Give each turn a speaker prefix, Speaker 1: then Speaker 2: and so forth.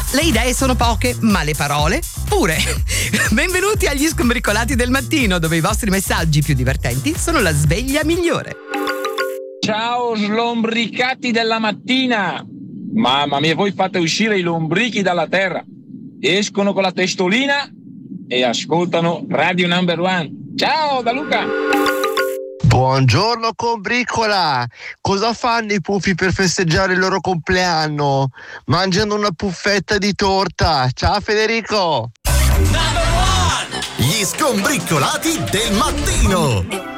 Speaker 1: le idee sono poche, ma le parole pure. Benvenuti agli Scombricolati del mattino, dove i vostri messaggi più divertenti sono la sveglia migliore.
Speaker 2: Ciao slombricati della mattina. Mamma mia, voi fate uscire i lombrichi dalla terra. Escono con la testolina e ascoltano Radio Number One. Ciao da Luca.
Speaker 3: Buongiorno combricola, cosa fanno i puffi per festeggiare il loro compleanno? Mangiano una puffetta di torta. Ciao Federico.
Speaker 4: Gli Scombricolati del mattino.